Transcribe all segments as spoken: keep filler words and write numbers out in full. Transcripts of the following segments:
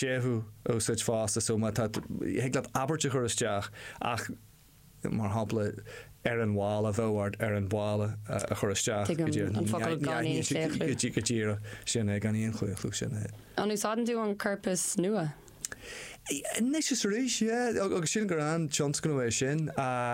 séhu ó such fásta so ma tá heag dat aberte chuisteach ach mar hapla ar an bháil a bhóard ar an bháile a chuisteach go tíra sinna gan íon chluú sinna. An úsádan tú an corpus nua? Nes is rééis agus sin gur an Johnston é sin.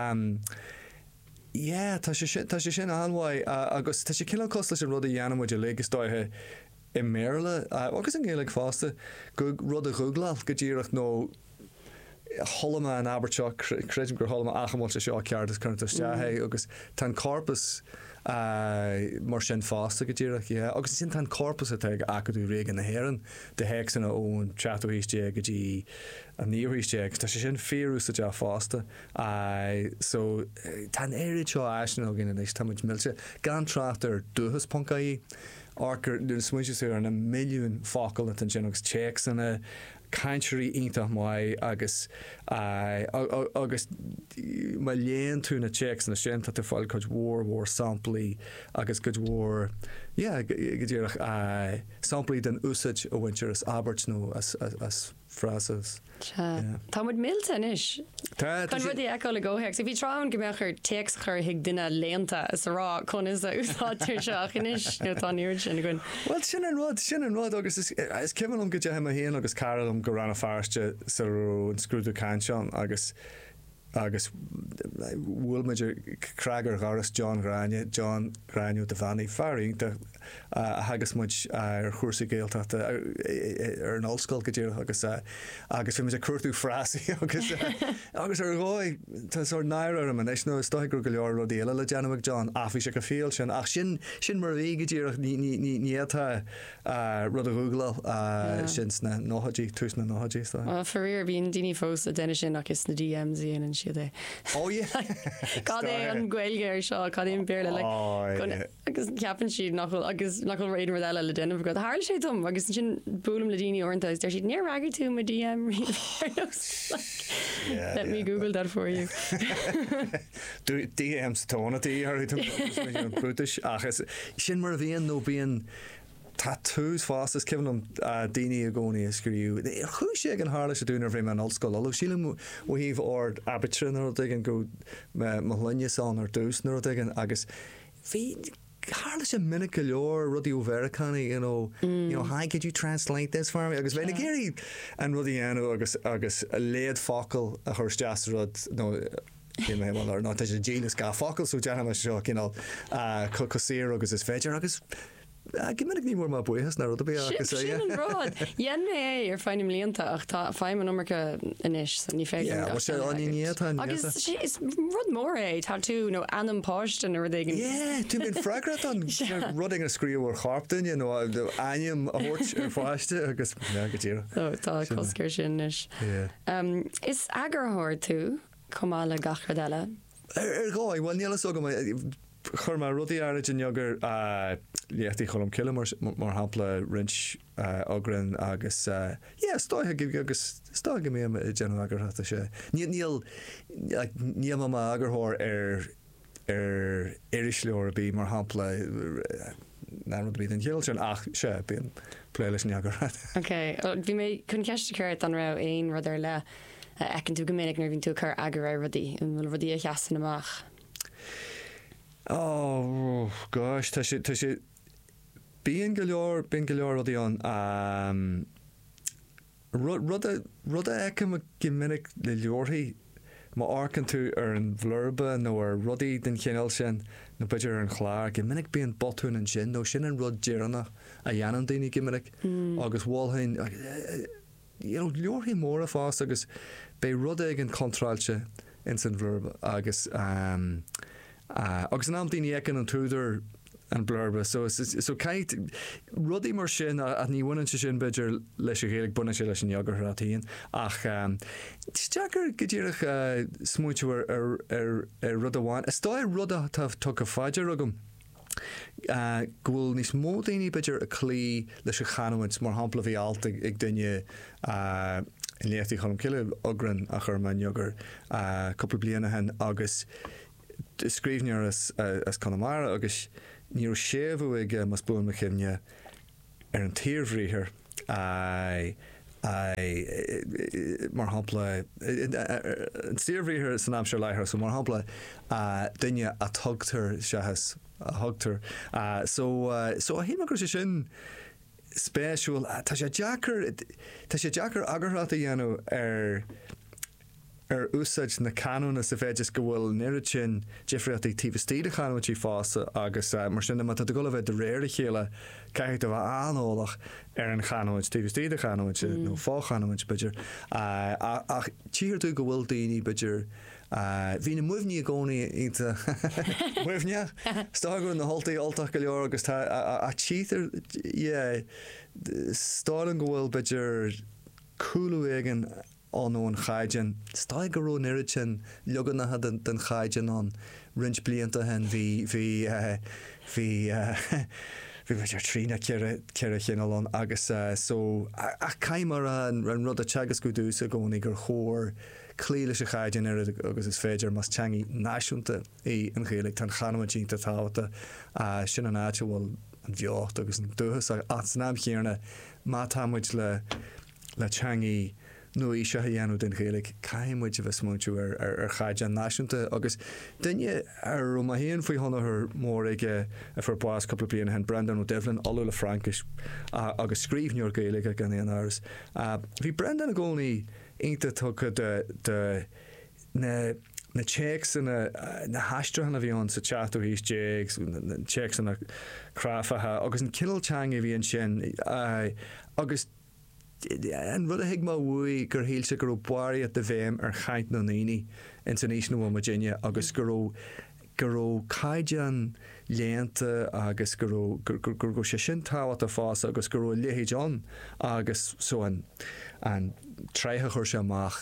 Ja, tá sé sin anhaid agus tá sé cin costa sin rud a dhéanamid a légus dóithe i méle agus an ggéalaigh fásta go rud a ruglail go ddíireach nó Hollama an Abertseach credim gur Hollama achamil se seo ceart is chunt steathe agus tan corpus mar sin fásta go ddíireach agus sin tan corpus atá acadú réig na héan de heic sanna ón teatóhíiste go dtí an níorhíiste tá sé sin féú sa de fásta so tan éiri seo eisna gin is táid milse gan tratar dúthas poncaí Archer dun smuise sé ar na milliún focail an sin agus checks sanna Country ítach mai agus agus mai léon tú na checks na sin tá fáil chuid mhór mhór samplaí agus go mhór go dtíireach samplaí den úsáid ó bhaintear as Albert nó as frasas. Tá mud milta inis. Tá rudí eála ggóheach. Bhí trám go mbeachar teex chur hiag duine léanta is rá chun is a úsáidú seach inis nó tá níir sin gon. Well sin an rud sin an rud agus is ceann go deim a héana agus carlam go ranna fearste sa an scrúdú canseán agus agus bhfuil meidir cragar garas John Grania John Grania de Vanny faring de hagus muid ar chuirsa géalta ar an ollscoil go dtíir agus agus fi a cuatú frasí agus agus ar gáid tá or nair am an nó stoigh go leor rodí eile le Janach John afi se go féal sin ach sin sin mar bhí go dtíireach níatá rud a Google sin na nóhadí tús na nóhadí. Farir bhíon daoine fós a déine sin agus na D Ms í an siad é. Oh yeah. Cad é an ghilgeir seo cad éon béle le agus ceapan siad nachil agus nachil réidir mar eile le déanamh go thar sé dom agus sin búlam le daoine orintá is der siad níor ragar tú ma D M let me Google that for you. D Ms tónatí ar brútais achas sin mar bhíon nó bíon tattoos fástas ceann an daoine a gcónaí a scríú. Chúis sé an hála a dúnar bhí an ollscoil, ó sílam ó híomh ord abitre nó an go mohlunneán ar dús nó agus bhí hála sé minic go leor rudí ó Veracana, you know, you know, hi, could you translate this for me? Agus bhína géirí an rudí anú agus agus a léad focail a chuir steas rud nó mé ar ná sé génas gá focail sú deanna seo cinál cosíir agus is féidir agus Gimminnig ní mór má buchas na rud a bí agus sin an rád. Dhéan mé é ar fáinnim líonta ach tá fáim an nómarcha inis san ní féidir. Yeah, was sé aníníata. Agus is rud mór é tá tú nó anam páiste na rudéigen. Yeah, tú minn fragrat an ruding a scríú ar charptain, nó aim a hort ar fáiste agus go tíra. Tá coscair sin inis. Is agarthir tú comá le gachar eile? Ar gáid, bhil nílas agam chur mar rudí airid in jogur léchtí chum ciile mar hapla rins agran agus stáithe gibh agus stáige mé i déanam agartha sé. Níl níl má agarthir ar ar éiris leor a bí mar hapla ná rud bíad an chéil sin ach sé bíon pléiles ní agartha. Ok, bhí mé chun ceiste ceirt an rah aon rud ar le ecinn tú go minic nar bhín tú chur agar rudí an bhfuil rudí a cheasan amach. Oh gosh, tá sé tá sé bíon go leor bíon go leor rudí an um, rud a rud a eicem a giminic le leorthaí má arcan tú ar an bhlurba nó ar rudaí den chéal sin nó beidir ar an chláir giminic bíon botún an sin nó sin an rud déanna a dhéanam daoine giminic agus bhilthain leorthaí mór a fás agus bé rud ag an contráilte in san bhlurba agus um, Uh, agus an am daoine ecin an túidir an blurba, so so cait rudí mar sin a ní bhainean sin beidir leis a chéalaigh buna sé leis an neagartha atíon ach teagar go dtíireach smúitear ar ar rud amháin. Is dóigh rud a tá tu go fáidir agam gohfuil níos mó daoine beidir a clí leis a chahaint mar hampla bhí alta ag duine in léochtaí chum ciile agran a chur man neagar coppla bliana hen agus scríbnear as as Connemara agus níor séomh ag mas buin me chinne ar an tíorhríthir mar hapla an siirhríhir san amsir leithir so mar hapla duine a tugtar sehas a thugtar so so a hí mar sé sin spéisiúil tá sé Jackar tá sé Jackar agartha a dhéanú ar ar úsáid na canúna sa féidir go bhfuil neiri sin difriachtaí tíbhtíide chaútí fása agus mar sinna má go bheith de réir chéile caiith a bheith anólach ar an chaúid tíbhtíide chaúid nó fáchaúid beidir ach tíir tú go bhfuil daoine beidir hí na muimhní a gcónaí ínta muimhne stágur na holtaí altaach go leor agus a tíar stálan go bhfuil beidir coolú éigen an óan chaidean stáid go ró nirid sin legan na den den chaidean an rint blianta hen hí hí hí hí beidir trína ceire chinálán agus so a caiimar an rud a teagas go dús a gcónaí gur chóir clíile se chaidean ar agus is féidir mas teangaí náisiúnta í an chéalaigh tan chamadínta táhata sin an áite bhfuil an bheocht agus an dúchas a san am chéarna má támuid le le teangaí nó í se dhéanú den chéalaigh caiimmuid a bheith smúintú ar ar chaidean náisiúnta agus duine ar rom héon faoi honnathir mór ige a fu bás coppla bliana hen Brendan ó Devlin alú le Frankis agus scríbneúir gaalaigh gan éon áras. Bhí Brendan a gcónaí ionta tucha de de na na checks na na haistrachan a bhíon sa chatú híos jigs na checks na crafatha agus an cinálteang a bhíon sin agus an rud a hiic má bhuaí gur héilse gur buairí a de bhéim ar chaint na naoine International Virginia agus gur gur caidean léanta agus gur gur go sé sin táhat a fás agus gur léhéid an agus so an an treithe chuir se amach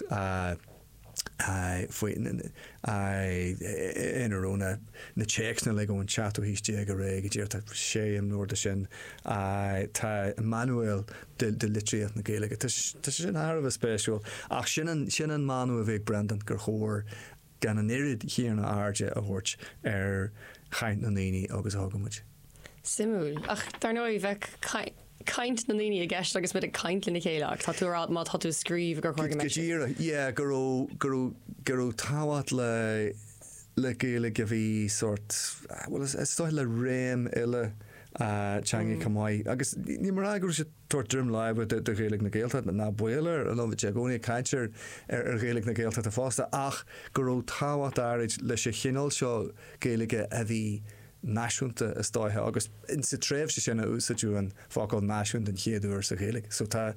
inaróna na checks na le ón chatú híos dé go réig ddíir tá sé an nóir sin tá manual de litríocht na Gaeilge Tá sin Arbh spéisiúil ach sin sin an manú a bheith Brendan gur chóir gan an irid chéarna airde a thuirt ar chaint na naoine agus ágamuid. Simúil ach tar nó bheith kaint na naoine a gceist agus bit a kaint lena chéile tá tú rád má tá tú scríb gur chuir go yeah gur gur gur táhat le le Gaeilge a bhí sort well is stoil le réim ile teangaí cumáid agus ní mar agur sé tuair drum leibh de Gaeilge na Gaeltachta na builir an bhid gcónaí caiintear ar Gaeilge na Gaeltachta fásta ach gur táhat aird leis sé chinál seo Gaeilge a bhí náisiúnta is dóithe agus in sa tréimh sé sinna úsaú an fágáil náisiúnta an chéadúir sa Gaeilge so tá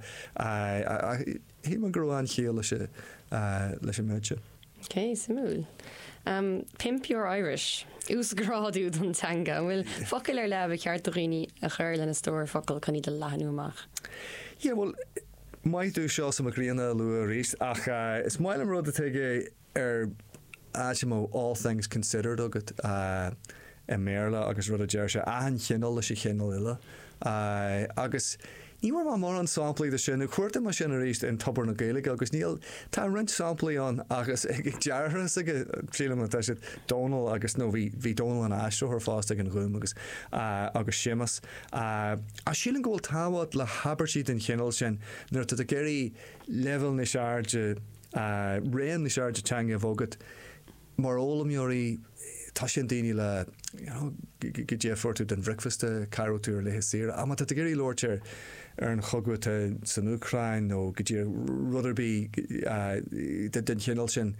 hí man gur an chéal leis leis méide. Ok, simúil. Um, Pimp Your Irish. Ús gráú don tanga. Bhfuil focail ar leh ceart do rií a chuir lena stóir focail chuní de lehanúach. Yeah, well, maithú seo sem a gríanana lu a ríist ach uh, is máil an rud a teige ar áisiimó all things considered agad uh, i méla agus rud a deir se an chinál lei sé chinál ile uh, agus ní mar mar an samplaí de sin chuirta mar sin a ríist in tobar na Gaeilge agus níl tá rint samplaí an agus ag dearras ag trílam tá si Donal agus nó bhí bhí Donal an aistro ar fásta an gúm agus uh, agus simas uh, a sílan ghfuil táhad le habertí den chinál sin nuair tá a geirí level na searde uh, réim na searde teanga a bhógad mar ólamíorí tá sin daoine le go défortú den bhricfaste carútúr le séir a tá a géirí lóirtear ar an choguata san Ucrain nó go dtír ruderbí den chinál sin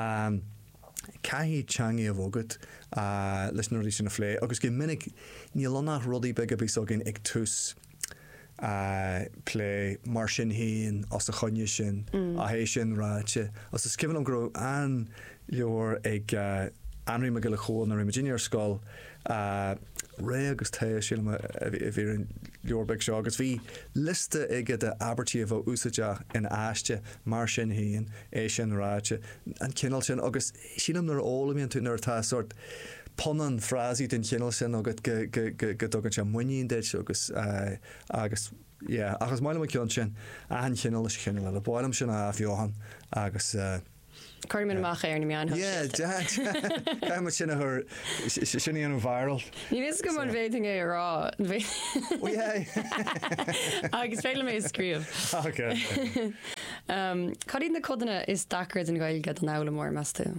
caihí teangaí a bhógad leis nóirí sin na phlé agus go minic ní lánach rudaí beag a bhí gin ag tús lé mar sin haon as a chonne sin a hééis sin ráite as is cian an gro an leor ag anrí me go le chóil na Virginia School ré agus ta sí bhí an leorbeig seo agus bhí liste ige de abertí a bh úsaide in aiste mar sin haon é sin ráite an cinál sin agus sínam nar ólamíonn tú nuair tá sort ponan frásí den chinál sin agad go dogan se muíon déid agus agus agus máile ceann sin an chinál is chinál le báilm sin a bheohan agus Carmen amach ar na meán. Yeah, that. Caiim sinna her sinna an viral. Ní is go an bhéting é rá. Oh yeah. Agus féile mé scríomh. Okay. Um, Cadí na codanna is dacrad an gailge an ála mór meas tú?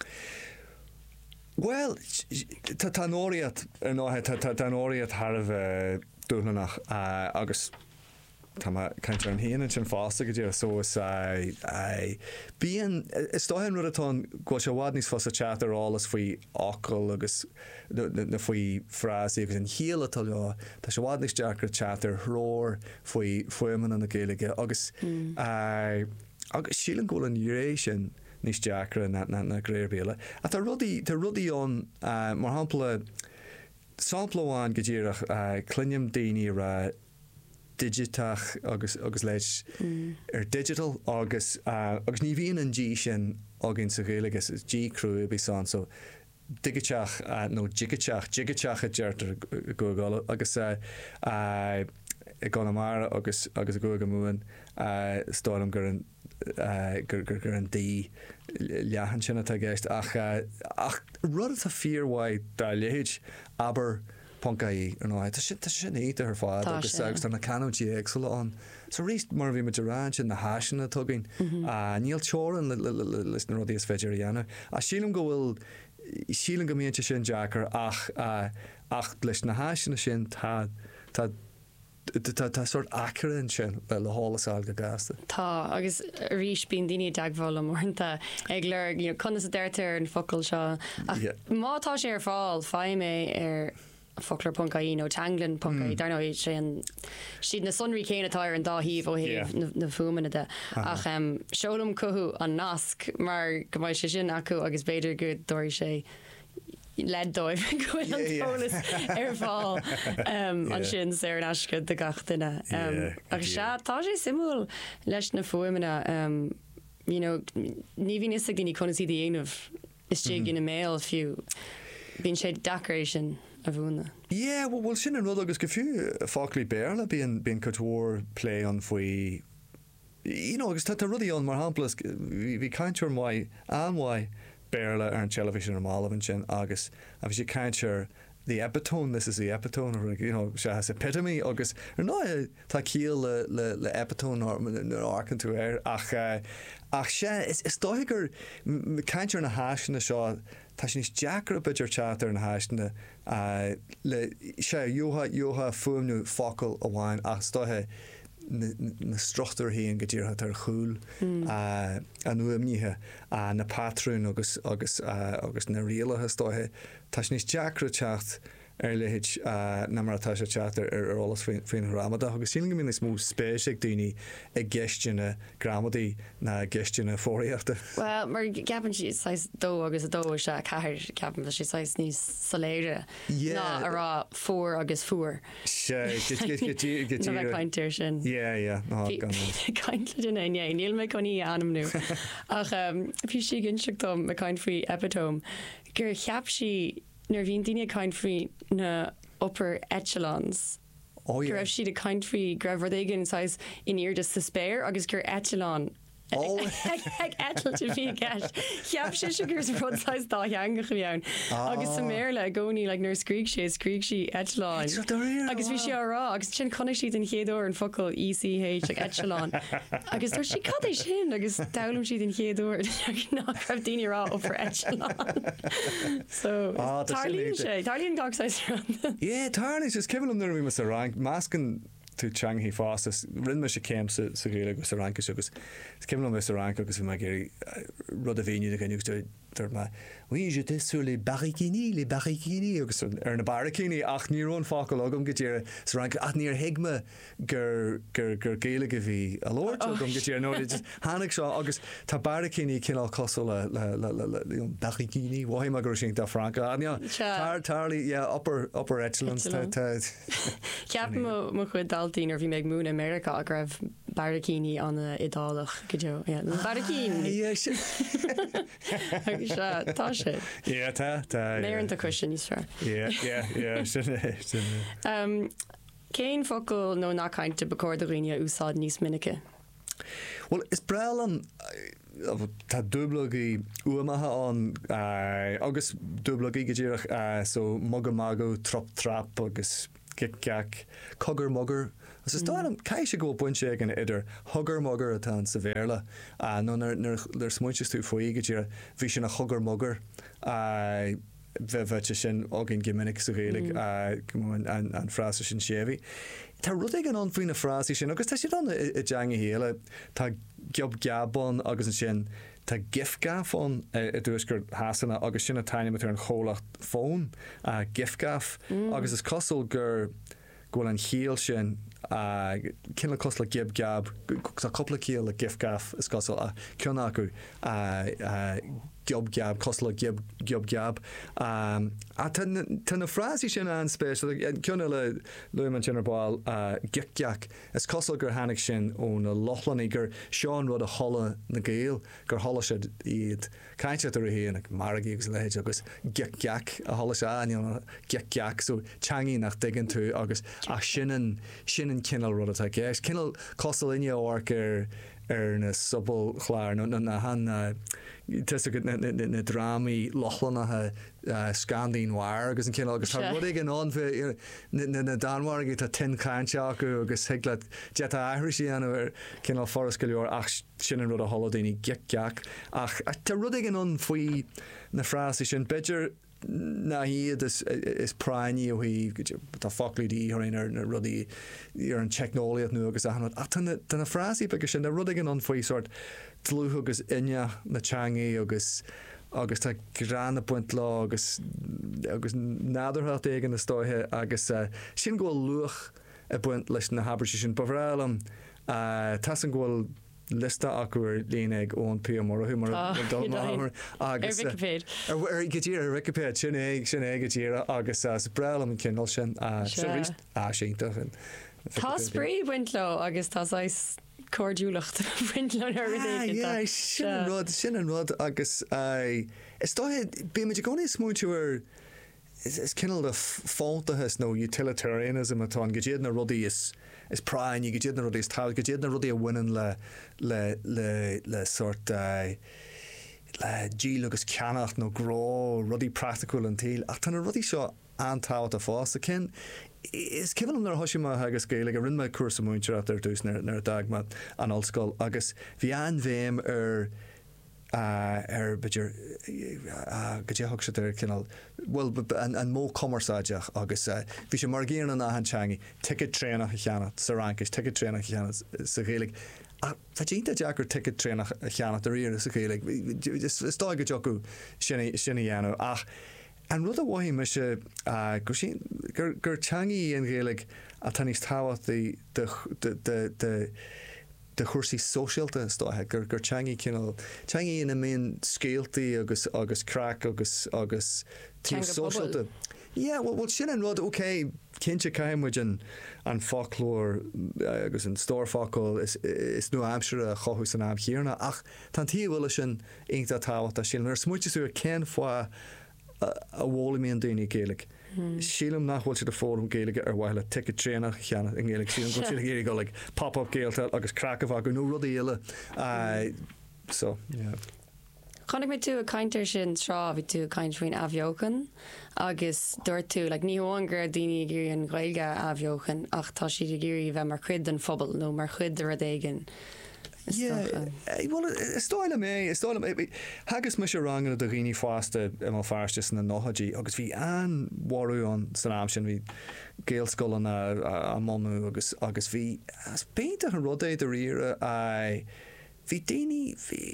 Well, tá tá nóiríad ar náthe tá tá nóiríad tharbh dúnanach agus tá caiint an híanaan sin fásta go dtíar so is bíon is dóthain rud atá go se bhád níos fásta teatarrálas faoi ácail agus na faoi frásaí agus an chéal atá leo tá se bhád níos deachar teatar thróir faoi fuimeanna na Gaeilge agus agus sílan ggóil an rééis sin níos deachra na na gréirbéile. A tá rudaí tá rudaíón mar hampla sampláháin go dtíireach cluineam daoine ra digitach agus agus leis ar digital agus agus ní bhíon an G sin agin sa Gaeilge is G crú bí san so digiteach nó jigateach jigateach a deirtar go gála agus i gan mar agus agus a go go múin stálam gur an gur gur an dí lehan sinna tá gceist ach ach rud a fíorhhaid dá léid aber Poncaí ar náid tá sin tá sin éit ar fád agus agus ar na canótí agsúla an so ríist mar bhí meid sin na háisina tugain a níl teoran leis na rudí is féidir dhéanamh a sílam go bhfuil sílan go míonte sin deachar ach ach leis na háisina sin tá tá Tá sort acran sin le le hálasáil go gasta. Tá agus ríis bíon daoine deagháil mórnta ag leir chuna a deirtar an focail seo. Mátá sé ar fáil fáim mé ar Fokler Poncaí nó Tanglan Poncaí dar nó sé siad na sunraí céine táir an dáhíomh ó híomh na fumanna de ach seolalam cothú an nasc mar go mbeidh sé sin acu agus beidir go dóir sé led dóibh gofuil an tólas ar fáil an sin sé an asca de gach duine. Agus se tá sé simú leis na fuimena ní bhíon is daoine chuna siad dhéanamh is tí gin na méil fiú bíonn sé decoration a bhúna. Yeah, well, well sin an rud agus go fiú fáclaí béarla bíon bíon couture play an faoi you know agus tá rudí an mar hamplas bhí caiintear mai anmhaid béarla ar an television ar málavan sin agus a bhí sé caiintear the epitome, this is the epitome, or, you know, se has epitome, agus ar ná tá cíal le, le, le epitome ar arcan tú air ach ach se is, is dóigur caiintear na háisina seo tá sin is deachar a beidir teatar na háisina le se dútha dútha fuamnú focail a bháin ach dóthe na struchttar híon go dtíortha tar chúl an nuamníthe a na patrún agus agus agus na rialathe dóthe tá sin is deachra teacht ar leid na mar atá sé teatar ar olalas faoin ramada agus sílan go mín is mó spéisiigh daoine ag gceistena gramadaí na gceistena fóíochta. Well, mar gapan si sais dó agus a dó se caiir ceapan si sais níos saléire ná ará fór agus fuair. Se caiintear sin. Caiintle duna níl me chuní anamnú ach bhí si gin seachtom me caiin faoi epitome gur cheap si nar bhíon daine caiin faoi na upper echelons. Oh, yeah. Gur raibh siad a caiin faoi greibh rud éigean sais in iar de sa spéir agus gur echelon ag etailte bhí gceist. Cheap sé se gur rudsáis dá theanga go bheann. Agus sa méle a gcóí le nuair scríg sé scríg si echelon. Agus bhí sé ará agus sin conna siad an chéadú an focail E C H ag echelon. Agus dúir si cad é sin agus dalam siad an chéadú ná raibh daine rá upper echelon. So tarlíonn sé, tarlíonn gachsáis ran. Yeah, tarlíonn is ceann an nuirí mas a rank máscan tú teang hí fástas rinne sé céim sa réile agus a rancas agus ceimlam mes a rank agus bhí me géirí rud a bhíine a gniuú tar me oui je sur les barricini les barricini agus ar na barricini ach níorón fácail agam go dtíar sa rank ach níor hiigme gur gur gur géala go bhí a lóir gom go dtíar nó hánig seo agus tá barricini cinál cosú le le barricini bhhaim a gur sin tá Franca tar tarlí upper upper echelons ceap mo chud daltaín ar bhí méid mún America a raibh barricini anna idálach go deo barricini tá sé. Yeah, tá tá. Méaranta cushion níos fearr. Yeah, yeah, yeah, sinna sinna. Céin focail nó nach cainte becóir do riine úsáid níos minice? Well, is breil an tá dúblagaí uamathe an agus dúblagaí go ddíireach so mugga magu, trop trap agus gic-gac, cogur mugger. As is stáilm caiise go buinte ag an idir thugur mugger atá an sa bhéarla nó nar smuintes tú faoí go ddíire bhí sin a thugur mugger bheith sin agin giminic sa rélig an frasa sin séhí. Tá rud ag an an faoin na frasa sin, agus tá si an i deanga héile tá giob gabban agus an sin tá gifgaf an i dúis gur hasanna agus sin a taine ar an cholacht fón gifgaf agus is cosol gur gohfuil an chial sin cin le cos le gib gab sa coppla cíal le gifgaf is cosol a cion acu giob gab, cos le gib gab a tá na frasí sin an spéisial cionna le luman sin ar báil gic-gac is cosol gur hanig sin ó na lochlanní gur seán rud a chola na gael gur chola siad iad caiinte ar a híon ag maragaí agus lehéid agus gic-gac a chola se an gic-gac so teangaí nach digan tú agus a sinan sinan cinnal rud atá ceis cinnal cosol inne orc ar ar na subal chláir nó na han tusa go na drámaí lochlannathe Scandín War agus an cin agus tá rud ag an an na Danmhairgí tá tin cáinte acu agus hiagla jet a aithrisí anú ar cinál forras go leor ach sin an rud a holidaí gic-gac ach tá rud ag an an faoi na frasí sin beidir na hiad is is praini ó hí tá folklídí ar ar na rudí ar an technoliaad nu agus a tanna frasí be sin na rud ag an an faoi sort tlú agus inne na teangaí agus agus tá granna buint lá agus agus nádarthat ag an na stáithe agus sin go luach a buint leis na habair sin bhrálam tá an ghfuil lista acuir líanaag ón pí mar mar agus ar gotíar ar Wikipedia sin ag sin ag gotíar agus sa brelam an cinál sin sínta. Tá sprí buintló agus tá cordúlacht buintló ar sin rud sin an rud agus is bí me gcóí smúteúir is cinnal de fátathes nó utilitarianism atá go dtéad na rudaí is is prain go dtéad na rudaí is tal go dtéad na rudaí a bhainean le le le le sort le díl agus ceannacht nó grá rudaí practical an tail ach tá na rudaí seo antáhat a fás a cin is cinnal nar thoisiime agus céile a rinne cuasa múinte ar dús nar dagma an ollscoil agus bhí an bhéim ar ar beidir go dtéthg se ar cinál well an mó commerceáideach agus bhí sé mar géan an ahanseangaí ticket trénach a cheanna sa rankis ticket trénach a cheanna sa chéalaigh a tá dínta deagur ticket trénach a cheanna ar íar sa chéalaigh is tá go deacu sinna sinna dhéanú ach an rud a bhhaí me se gur gur teangaí an chéalaigh a tan níos táhacht de de chuirsaí sosiálta stáithe gur gur teangaí cinál teangaí ina mbeon scéaltaí agus agus crack agus agus tí sosiálta. Yeah, well, well sin an rud okay cinnte caiimmuid an an folklór agus an stórfáil is is nó amsere a chothús an am chéarna ach tá tí bhfuil sin inta táhacht a sin ar smuoiteú a cén fá a bhlamíon daoine céalaigh. Sílam nachhfuil si de fóm géige ar bhile ticket trénach cheanna in ggéalaigh sílam go si géir go le pop-up géalta agus crackamh agur nó rud éile so Chnig mé tú a caiintear sin srá bhí tú caiintrin ahheochan agus dúir tú le níháin gur daoine gurí an ghailge ahheochan ach tá si gurí bheith mar chuid an phobal nó mar chuid ar a dhéigen. Yeah, well, stáile mé stáile mé hagus mu se rangan a do rií fásta am fearste na nóhadí agus bhí an warú an san am sin bhí géalscoil a manú agus agus bhí béinte an rudéid a riire a bhí daoine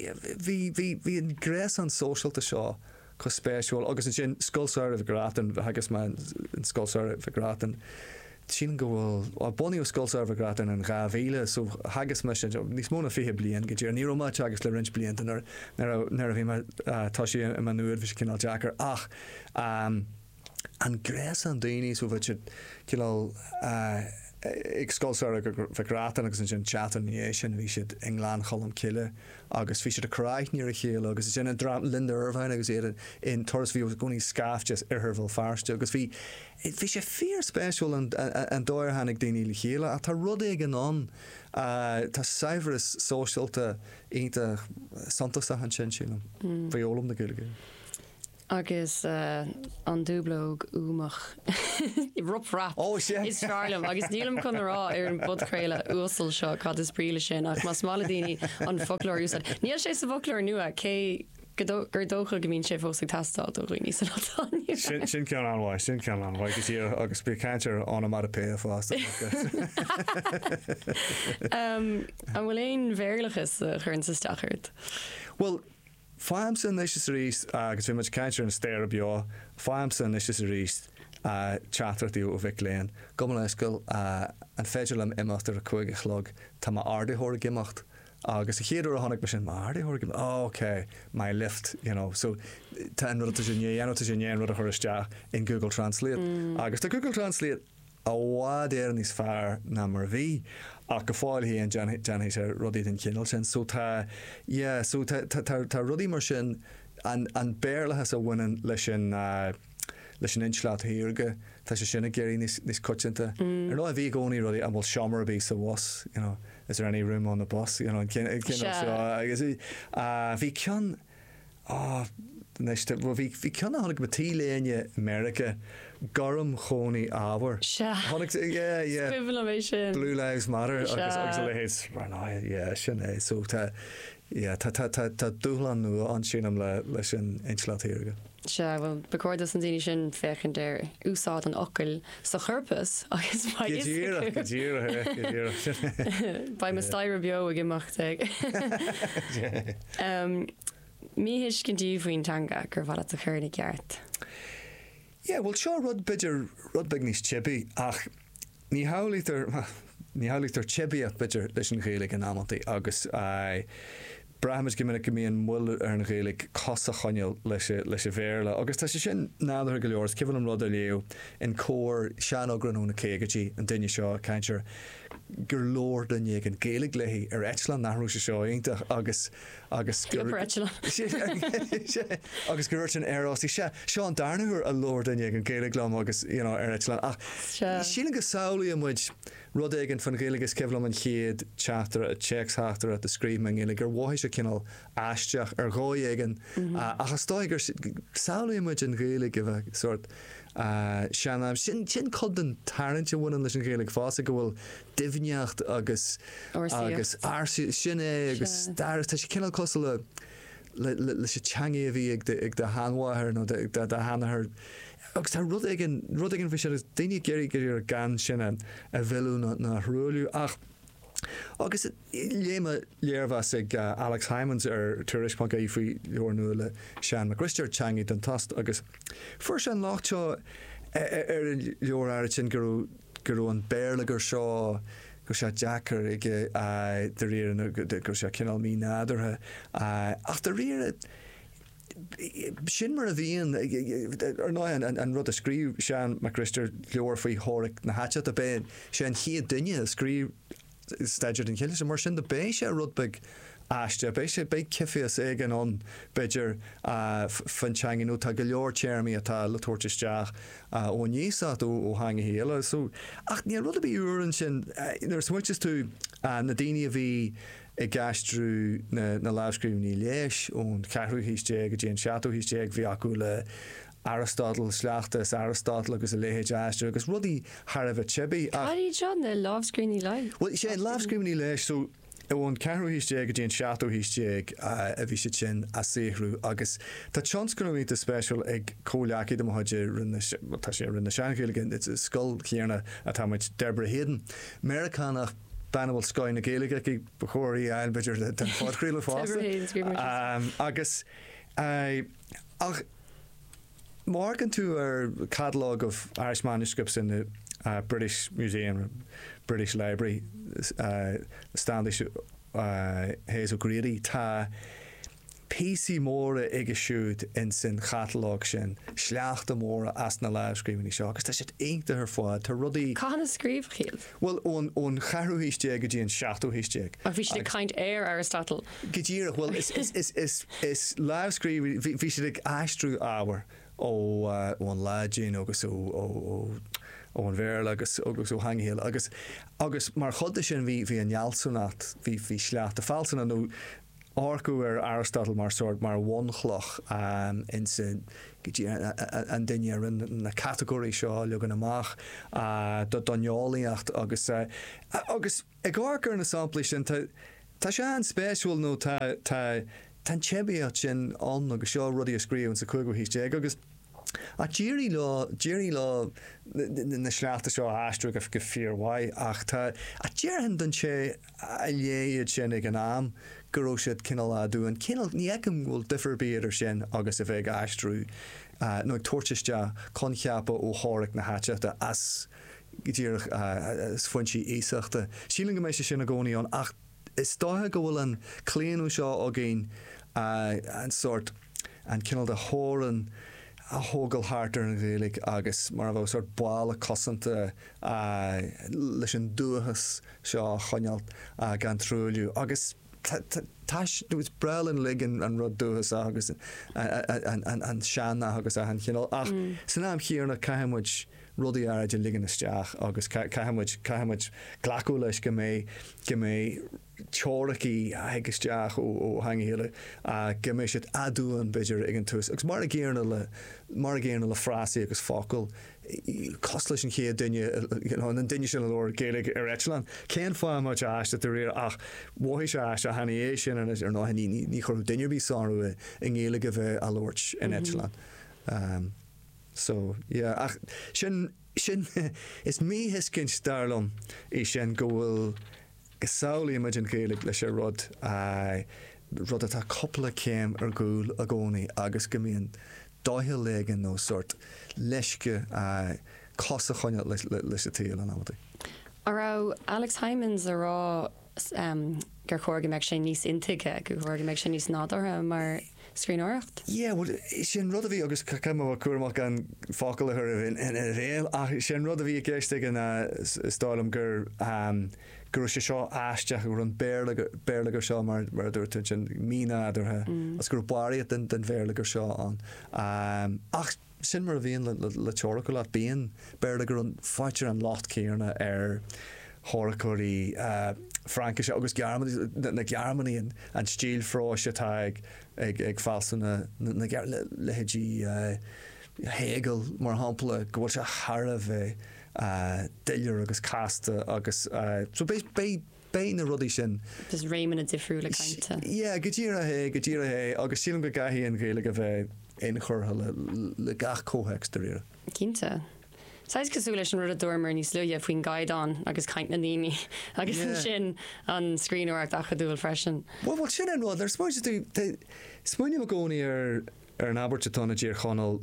bhí an grés an socialta seo chu spéisiúil agus an sin scoilsáir a bhgratan hagus me an scoilsáir a bhgratan sin go bhfuil a buí scoilsáir a gratan an ghahíle so hagus me níos móna fithe blion go dtíar nírómáid agus le rint blianta nar a bhí mar táisií a manúir bhí cinál Jackar ach an grés an daoine so bheit cinál ag scoilsar bheitrátan agus an sin chatan é sin bhí siad England cholam ciile agus bhí siad a chráith níar a chéal agus sin dra Linda Irvine agus éad in toras bhí gúnaí scafte arthbhil farste agus bhí bhí sé fear spéisiúil an dóir hanig daoine le chéile a tá rud ag an an tá saibhras sóisialta ionta santaach an sin sílam bhíolalam na gúige. Agus uh, an dúblóg úmach rup rap oh, yeah. is fearlam agus nílam chun rá ar an budcréile úsal seo cad is bríle sin ach mas mála daoine an folklór úsad. Níl sé sa folklór nua cé gur dócha go mín sé fósig tastal do roiní san altáine. Sin sin cean anhhaid, sin cean anhhaid go tíar agus bí cantar anna mar a pe fásta. um, an bhfuil éon bhéirlachas uh, chur an sa stachart. Well, Fáimsan is is rís agus bhí muid caiintear an stéir beá, Fáimsan is is rís teatartí ó bhic léon, go le scoil an féidir am imachtar a chuig a chlog tá má ardathóir gimacht agus a chéadú a tháinig me sin má ardathóir gimacht, oh, ok, my lift, you know, so tá an rud a sin dhéanú sin dhéan rud a chuiristeach in Google Translate. Mm. Agus tá Google Translate a bhád éar níos fearr ná mar bhí ach go fáil hí an Janhí sé rudí den cinál sin, so tá yeah, so tá rudí mar sin an béirlathe a bhainean leis sin leis an inslaat hiirge tá sé sinna géirí níos coitinta. Ar nó a bhí gcónaí rudí an bhfuil seomar a bí sa was, you know, is there any room on the bus, you know, an cinál seo agus bhí cean bhí cean tháinig go tí léine America garum chónaí ábhar. Blue Lives Matter agus agus le héad sin é, so tá dúlan nu an sinam le leis an inslaat hiirge. Se bhfuil becódas an daine sin fechan déir úsáid an ocail sa churpas agus ba me stair bio a gimachta. Míhis cin díomhhaoin tanga gur bhad a chuirna ceart. Yeah, well, seo rud beidir rud beag níos chibi ach ní hálaítar ní hálaítar chibiíocht beidir leis an ghéalaigh an amantaí agus brahamid go minic go mííon muil ar an ghéalaigh cosa choineal leis leis a bhéirla agus tá sé sin nádar go leor cibhfuil an rud a léú in cóir seanógranúna céigetí an duine seo caiintear gur lór daine an géalaigh léhí ar Eitleán nachrú sé seo ionta agus agus agus gur sin airásí se seo an darnaúir a lór daine an géalaigh lám agus ar Eitleán ach sílan go saolaí a muid rud éigen fan géalagus cebhlam an chéad teachtar a teachtar a scríbing ina gur bhhaid sé cinál aisteach ar gáid éigen achas táigur saolaí muid an géalaigh a bheith sort seanam sin sin cod an tarintse bhhain leis an géalaigh fása go bhfuil difneacht agus agus sin é agus tá sé cinál cos le leis sé teangaí a bhí ag de háhathir nó de hanathir agus tá rud igen rud igen fi sé daine geirí gur ar gan sinna a bhilú na hrúliú ach agus léime léirhas ag Alex Hymans ar tuairis pan í faoi leor nua le Sean McChrister teangaí don tast agus fuair sé an láchteo ar leor air sin gurú gurú an béirlagur seo go sé Jackar ige de rian gur sé cinál mí nádarthe ach de riire sin mar a bhíon ar ná an rud a scríb Sean McChrister leor faoi thóric na háte a ben sé an chiad duine a scríb staidir an chéile mar sin de bé sé rudbeig aiste bé sé bé cifias ag an an beidir fanseanginú tá go leor téirmí atá le tuairteisteach ó níosá ó hang héile so ach ní rud a bí úan sin nar smuites tú na daine a bhí i gastrú na lábhscríbní leis ón ceathrú híiste go dtíon seaú híiste bhí acu le Aristotle sleachtas Aristotle agus a léhéid aiste agus rudí Harbh chibi. Haí John na lábhscríbní le? Well sé an lábhscríbní leis so bhn ceathrú híiste go dtíon seaú híiste a bhí sé sin a séhrú agus tá tionscomíta spéisiúil ag cóleachaí do háide rinne tá sé rinne seanchéiligin it's a scoil chéarna a táid Deborah Hayden. Americanach banhfuil scoin na géalaige ag chóirí eilbeidir den fácríle fásta agus ach Morgan tú ar catalogue of Irish manuscripts in the uh, British Museum, British Library, uh, Stanley uh, Hazel Grady, tá písí móra ige siúd in sin chatalóg sin, sleachta móra as na leabhscríbhaní seo, agus tá sé éanta ar fáid, tá rudaí... Cána scríb chiil? Well, ón ón charú hísteag go dtíon seachtú hísteag. A bhí si caint air Aristotle. Gidíireach, well, is is is is is leabhscríb bhí si ag aistrú ábhar ó ón ládín agus ó ó ó an bhéir agus agus ó hanghéal agus agus mar chudda sin bhí bhí an nealsúnat bhí bhí sleacht a falsanna nó orcú ar Aristotle mar sort mar bhonchloch um, in sin an duine ar na categóí seo legan amach uh, do donneolaíocht agus uh, agus ag orcar na sampla sin tá sé an spéisiúil nó tá tá tan tsebiacht sin an agus seo rudí a scríomhann sa chuig go híiste agus a Jerry lá Jerry lá na sleachta seo aistru go go fíorhhaid ach tá a Jerhan don sé a léiad sin ag an am goró siad cinál a dúin cinál ní eicem bhfuil difer bíidir sin agus a bheith aistrú uh, nó tuairteiste concheapa ó háric na háteachta as ddíirech uh, foiintí éiseachta. Síling go mééis sin a gcónaíán ach is dáthe go bhfuil an cléanú seo a géin uh, an sort an cinál de hóran a hógal hartar an rélig agus mar bh sort bála cosanta uh, leis an dúchas seo chonealt uh, gan trúliú agus Táis was brelin ligin an rud dúchas agus an seanna agus a an chinál ach san am chéarna caiimiid rudí aird ligin isteach agus caiimiid caiimiid glaú leis go mé go mé teoraí aigeteach ó hanghéile a go mé siad adúan beidir ag an tús agus mar a ggéarna le mar a ggéarna le frásaí agus fácail cos leis an chéad duine an duine sin leir géalaigh ar Eitleán céan fá muid eiste tar réir ach bhhaí se eiste a haí é sin ar ná ní chur duine bí sáú i ngéala go bheith a Lord in Eitleán. Um, so yeah, ach sin sin is mí hiscin starlam é sin go bhfuil go saolaí muid an géalaigh leis a rud rud atá coppla céim ar gúil a gcónaí agus go mbíonn dóthe légan nó sort leisce cosa chuine leis a tíal an amtí. Ará Alex Hymans a rá um, gur chuirge meid sé níos intige go chuirge meid sé níos nádartha mar scríóireacht? Yeah, well, sin rud a bhí agus ceim cuaach an fácail a thur in a réal ach sin rud a bhí géiste an stálam gur um, gur sé seo aisteach gur an béirlagur seo mar mar dúirte sin mína adarthe as gur bairiad den den bhéirlagur seo an. Um, ach sin mar a bhíon le, le, le teoracha le bíon béirlagur an fáitir an lácht céarna ar thoracóirí uh, Frankis agus Germany na Germany an, an stíl fráise tá ag ag, ag falsan na, na, na lehédí uh, Hegel mar hampla go bhfuil se thara bheith uh, deilúr agus casta agus uh, so bé bé bé na rudí sin. Dus réimen a difriú le cainte. Yeah, go dtíra hé go dtíra hé agus sílam go gaithí an ghéile go bheith in churtha le, le gach cóhex de réire. Cínta. Sais cosú leis an rud a dúirmar níos luúide faoin gaiidán agus caiint na níní agus yeah. sin an scríóireacht a chadúil freisin. Well, well sin an bhil, ar spóide tú spúine a gcónaí ar ar an abertatona dír chonal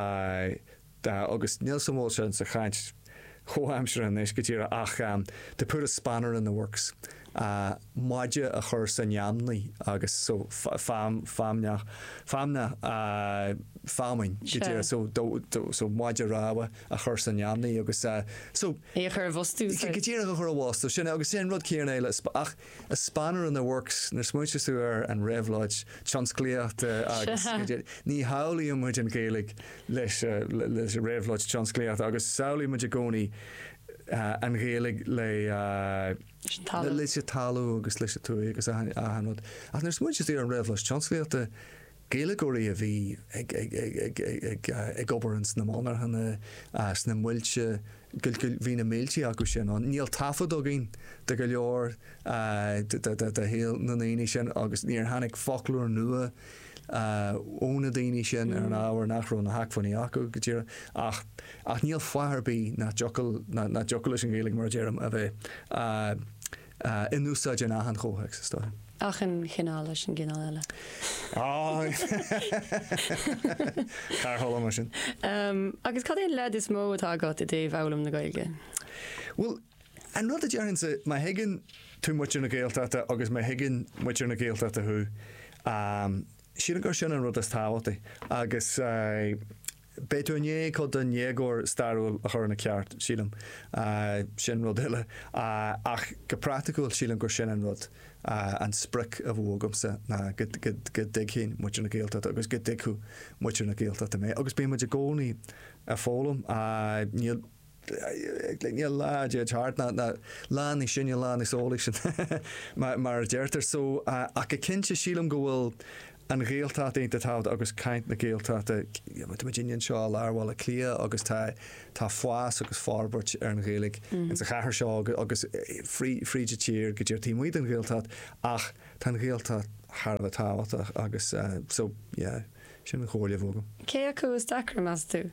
agus níl samó sin sa chaint chohamsir an éis go tíra ach um, to put a spanner in the works. Uh, maide a chur san neamnaí agus so fam famneach famna uh, famin sure. so do, do, so maide ráha a chur san neamnaí agus uh, so é chur bhostú gotíar a chur bhá sin agus sin rud céan éile ach a spanner in the works nar smuoiteú ar an réhláid tionscléocht agus ní haolaí an muid an géalaigh leis leis a réhláid tionscléocht agus saolaí muid a gcónaí Uh, an rélig le uh, le sé talú agus leis tú agus ahanrod. Ach nar smuid is an réhlas chansléirte géalagóí a bhí ag oberans na mánar hanna sna muilte hí na méiltí acu sin an níl tafad a gin de go leor de héal na naine sin agus níor hanig folklór nua óna daoine sin ar an áhar nachró na haicfaní acu go dtíir ach ach níl faharbí na jocail na jocail leis an géalaigh mar déarm a bheith in úsáid an ahan chóthaic sa stáin. Ach an chinál leis an gcinál eile. Á Carthála mar sin. Agus cad éon lead is mó atá agat i dtí bhlam na Gaeilge? Well, an rud a dearann sa má higann tú muir na Gaeltachta agus má higann muir na Gaeltachta thu um, sílan gur sin an rud is táhairtaí agus Beúné chu den négóir starúil a chur na ceart sílam sin rud ile ach go practicúil sílan gur sin an rud an spric a bhógamsa na go dighín muir na géalta agus go dichú muir na géalta mé. agus bí muid a gcónaí a fólam níl níl láide teart na lán í sin lán is óla sin mar deirtar so ach go cinnte sílam go bhfuil an réaltá éanta tád agus caiint na géaltáta Virginian seo láhil a clia agus tá tá foiás agus fábart ar an réalaigh in sa chaair seo agus fríide tíir go dtíir tímuid an réaltát ach tá réaltá Tharbh táhaach agus so sin an chóirle bhógam. Cé acu is dacra más tú?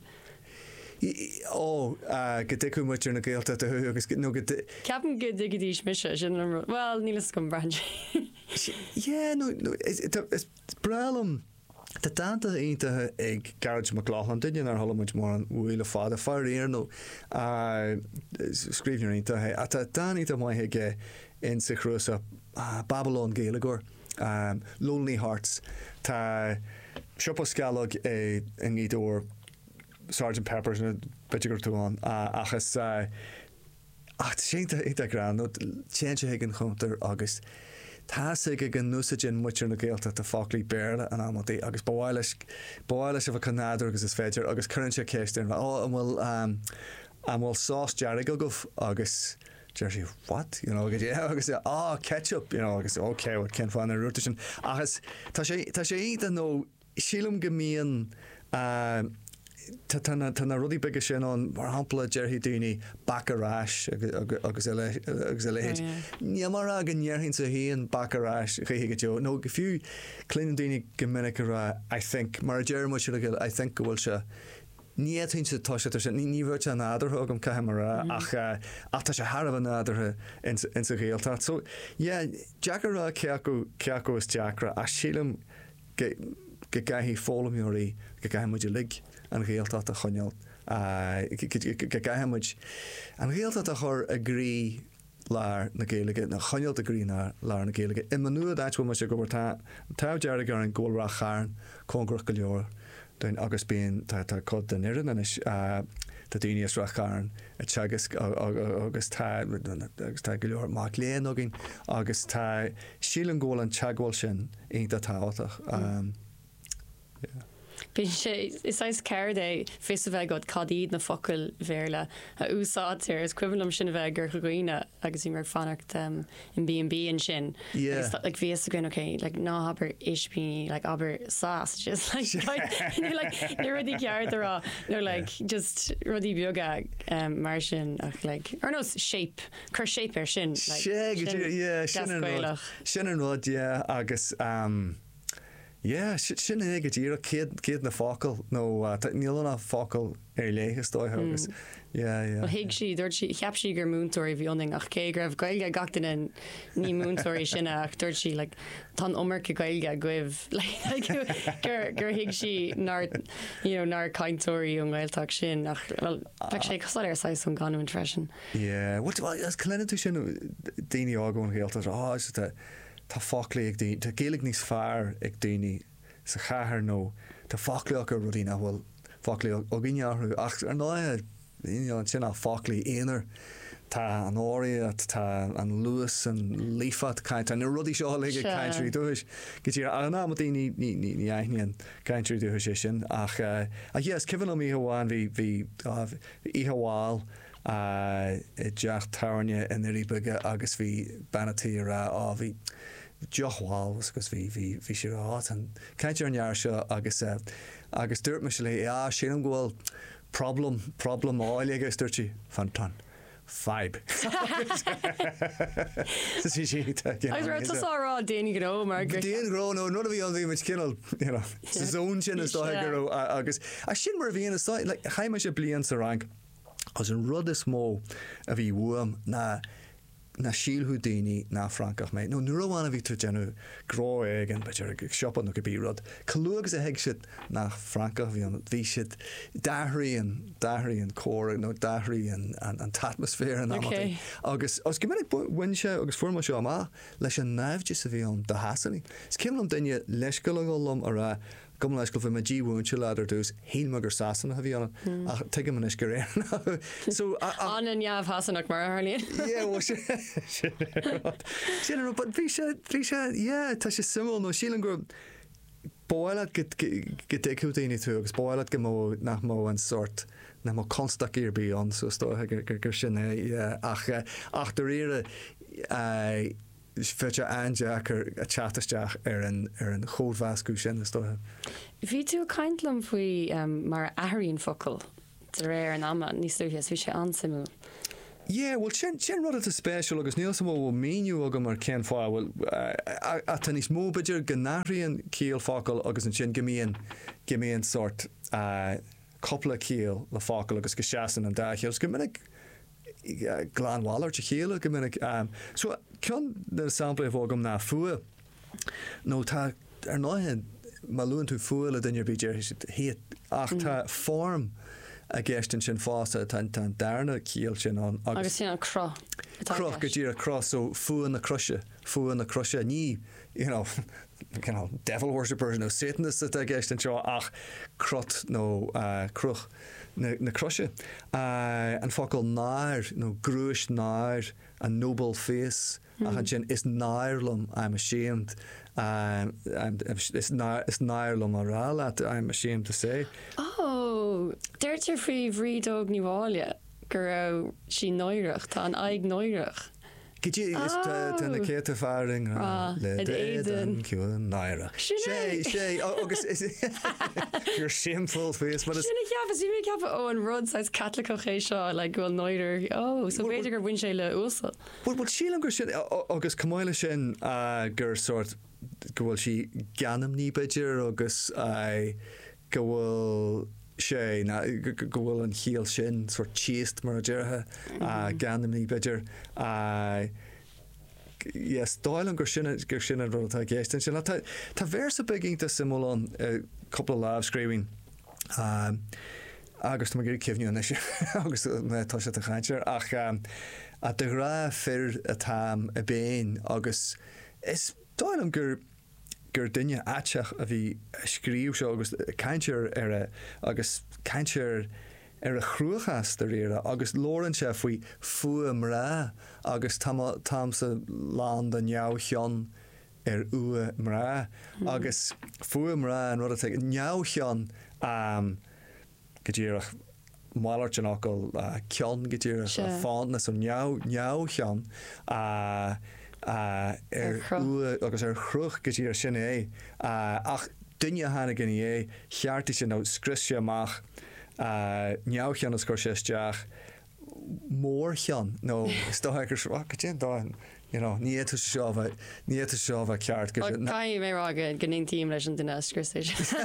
ó go dicú muir na géalta a agus nó go Ceapan go dig dís mise sin well nílas gom brand. Yeah, no, no, is brelam Tá dáanta aontathe ag Garage McLaughlin duine ar thola muid mór an bhfuil fád a fear éar nó scríbnear aontathe a tá dáíta maithe in sa chrúsa Babylon Gaeilgeoir um, Lonely Hearts tá siopa scalog in ídóir Sergeant Peppers na bitigur túán achas ach sénta ita gran nó tsénte higann chuntar agus tá sig gan núsagin muir na géalta a fáclaí béle an amtaí agus bháiles bháiles a bh canáidir agus is féidir agus chuintse céisteir ó bhfuil an bhfuil sás dearrig go goh agus Jersey, what? You know, yeah, agus ah ketchup, you know, agus okay, what can find a rotation. Agus tá sé tá sé ita nó sílam go mííon Tá rudí beige sin an mar hapla Jerry Dooney baccarás agus agus lehéid. Ní mar a gan nearhinn sa híon baccarás réige jo. No go fiú Clinton Dooney go minic ra I think mar Jerry mu I think go bhfuil se ní hin se tá se ní níhir an náidir agam caiimara ach ach tá se Harbh an náidirthe in sa réaltá. So yeah, Jackar ceacu ceacu is Jackra a sílam go gaithí fólamúirí go gaiimiid lig an réaltá a choneal go gaiimiid an réaltá a chur a grí lár na Gaeilge na choneal a grí lár na Gaeilge. I man nuad áit mu se go tá tá dearrig ar an ggóilrá cháin cóngrach go leor doin agus bíon tá cod den iran anis tá daoine is rachán a teagas agus tá agus tá go leor má léon agin agus tá sílan ggóil an teagháil sin aonanta táhaach. Bhín sé isáis ceir é fés a bheith god cadíd na focail bhéirle a úsáir is cuilumm sin a bheith gur chuoine agus í mar fannacht in B and B an sin. Like bhí a gin okay, like ná habair ispí like aber sás just like ní rudí ceart ará nó like just rudí beaga mar sin ach like ar nó shape chur shape ar sin sin an rud agus yeah, sin é go dtíra céad na fácail nó níl na fácail ar léchas dóithe agus. Hiig si dúirt si cheap si gur múntóirí bhíoning ach cé raibh gailge gachtain in ní múntóirí sinna ach dúirt si le tá omar go gailge goibh gur hiig si nar caiintóirí an gailteach sin ach le sé cosá ar sais an ganú an freisin. Yeah, what as clenn tú sin daoine ágón héaltas á Tá fáclaí ag daoine, tá géalaigh níos fearr ag daoine sa chathair nó tá fáclaíach ar rudí na bhfuil fáclaí ó gínearthú ach ar náid an sin á fáclaí éonar tá an áirí tá an luas an lífat caiint an rudí seo le caiintrí dúis go dtíar an ná daoine ní aithníon caiintrí dúis sin ach a yes cifann am íomháin bhí íomháil deach tarne in ribeige agus bhí banatí ra á bhí deochháil agus bhí bhí sé ráit an caiintear an near seo agus agus dúirt me se le á sin an ghfuil problem problem áil agus dúirtí fantan vibe. sí sí rá déananig go mar déan gró nó nu a bhí an bhí mit cinnal sa zón sin is dó agus a sin mar bhíon le chaime se blion sa rang as an rud is mó a bhí bhuam na na sílú daoine ná Francach mé. No nuháinna bhí tú genú grá ag an beidir siopan go bírad. Calúgus a heag siad nach Francach bhí an bhí siad dathaí an dathaí an córa nó dathaí an an atmosfér an Okay. agus os go minic buinse agus forma seo amach leis an naimhde sa bhí an do hasanní. Is cim am daine leis go lom ar a gom leis go bhí me ddíhúintse leidir dús híl agus sasanna a bhí an ach tuige man is go réir. So An an neamh hasanach mar Harlíonn. yeah, well, she, she, she, but bhí sé, bhí sé, yeah, tá sé simú nó sílan go báilad go déú daoine tú agus báilad go mó nach mó an sort na mó constach ar bí an so státhe gur sin é ach ach do riire féte andeach ar a chataisteach ar an ar an chódhheascú sin na státhe. Bhí tú caintlam faoi um, mar airíonn focail de réir an ama níos luúthes bhí sé ansimú. Yeah, well, sin sin rud a spéisiúil agus níl sam bhfuil míniu agam mar cén fáil bhfuil a tan níos mó beidir gnáíon cíal fácail agus an sin gimíon gimíon sort coppla cíal le fácail agus go seaan an daithil go minic gláánháir te chéile go minic so cean na sampla bhgam ná fua nó tá ar náithe malún tú fuil a duine bíidir héad ach tá form a gceistin sin fása tan tan darna cíal sin an Agus sin an cro. croch go dtír a cross so fuan na crushe fuan na crushe ní you know kind of devil worshippers no Satanists that I guess and show ach crot no uh cruch na na crushe uh and focal nair no gruish nair a noble face mm. ach sin is nairlum I'm ashamed um I'm it's nair it's nairlum oral that I'm ashamed to say. Oh, there's your free vrídóg níháile gur rah sí nóireach tá an aig nóireach. Gidí is ten céta faring le éan ciúan naira. sé sé agus you're shameful face but Sinna ceappas bhí ceappa ó an rud sais Catholic ché seo le gohfuil nóidir ó so bhéidir gur bhain sé le úsa. Bud bud sílam gur sin agus cumáile sin gur sort go bhfuil si ganam ní beidir agus go bhfuil sé na go bhfuil an chial sin sort tíist mar a dearthe ganam ní beidir yes dáil gur sinna gur sinna rud a ggéistin sin tá versa beginnta simúlán couple live screaming agus tá gur cihniú an agus tá sé a chaintear ach a de rá fir a tám a béin agus is dáilm gur gur duine ateach a bhí scríú seo agus caiintear ar a agus caiintear ar a chruúchas de réire agus lóran se faoi fuam rá agus tam sa lá den neáchean ar ua mrá agus fuam rá an rud a neáchean go dtíireach máirt an ácail cean go dtíireach fáin na san neáchean a Uh, er ua agus ar chruch go dtíar sin é ach duine hána gan é cheartta sin nó scriste amach neáchean a scóir séisteach mór chean nó stogur sin dáin ní seo ní seo bheith ceart go cai mé agad ganning tíim leis an duine scriste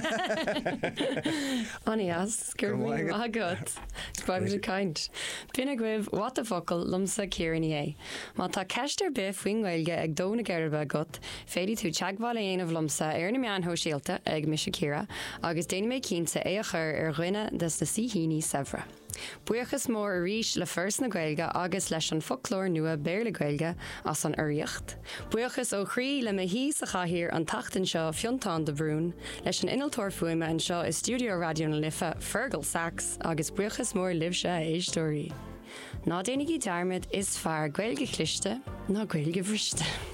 Aní as gur agad baimid caiint. Pina gcuibh wat a focail lumsa céirí é. Má tá ceistar bith faoinghilge ag dóna geirbe got, féidir tú teagháil aanamh lumsa ar na meán hóisialta ag misisiúra agus déana mé cínta é a chur ar ghuiine des na sihíní sefra. Buíochas mór a ríis le first na Gaeilge agus leis an folklór nua béirle Gaeilge as an uíocht. Buíochas ó chrí le me hí sa chathír an tachtain seo fiontán de brún, leis an inaltóir fuime an seo is Studio Radio na Lifa Fergal Sax agus buíochas mór libse éistóí. Ná déananig í darmid is fear Gaeilge cliste ná Gaeilge bhriste.